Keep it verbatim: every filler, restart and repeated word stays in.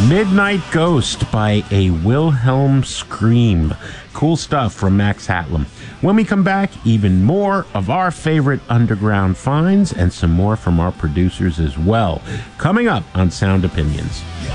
Midnight Ghost by a Wilhelm Scream. Cool stuff from Max Hatlam. When we come back, even more of our favorite underground finds and some more from our producers as well. Coming up on Sound Opinions.